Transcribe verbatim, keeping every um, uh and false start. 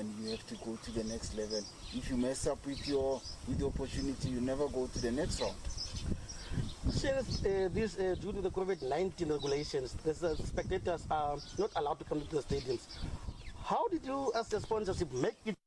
and you have to go to the next level. If you mess up with your with the opportunity, you never go to the next round. Sheriff, uh, this uh, due to the COVID nineteen regulations, the uh, spectators are not allowed to come to the stadiums. How did you, as a sponsorship, make it